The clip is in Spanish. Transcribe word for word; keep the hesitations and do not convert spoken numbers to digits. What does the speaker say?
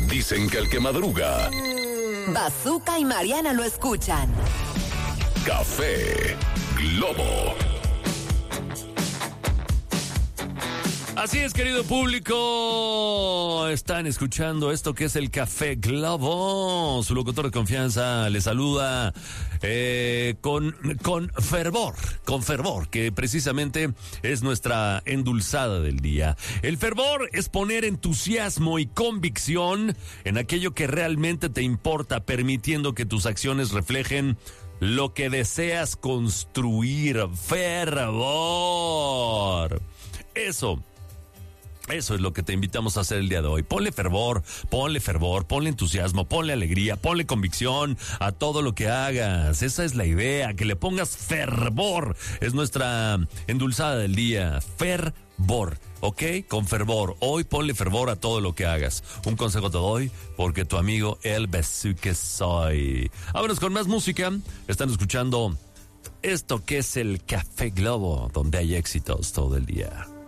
Dicen que el que madruga. Bazooka y Mariana lo escuchan. Café Globo. Así es, querido público, están escuchando esto que es el Café Globo. Su locutor de confianza le saluda eh, con, con fervor, con fervor, que precisamente es nuestra endulzada del día. El fervor es poner entusiasmo y convicción en aquello que realmente te importa, permitiendo que tus acciones reflejen lo que deseas construir. Fervor. Eso. Eso es lo que te invitamos a hacer el día de hoy. Ponle fervor, ponle fervor, ponle entusiasmo, ponle alegría, ponle convicción a todo lo que hagas. Esa es la idea, que le pongas fervor. Es nuestra endulzada del día. Fervor, ¿ok? Con fervor. Hoy ponle fervor a todo lo que hagas. Un consejo te doy porque tu amigo El Bazooka soy. Vámonos con más música. Están escuchando esto que es el Café Globo, donde hay éxitos todo el día.